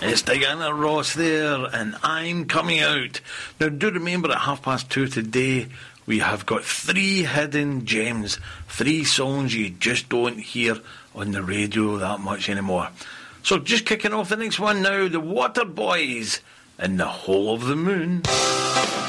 It's Diana Ross there, and I'm Coming Out. Now, do remember at 2:30 today, we have got 3 hidden gems, 3 songs you just don't hear on the radio that much anymore. So, just kicking off the next one now, the Waterboys and The Hole of the Moon.